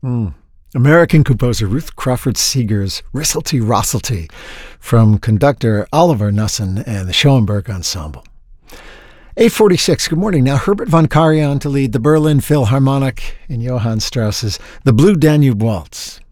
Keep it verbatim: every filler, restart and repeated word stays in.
Mm. American composer Ruth Crawford Seeger's Risselty Rosselty from conductor Oliver Knussen and the Schoenberg Ensemble. eight forty-six, good morning. Now Herbert von Karajan to lead the Berlin Philharmonic in Johann Strauss's The Blue Danube Waltz.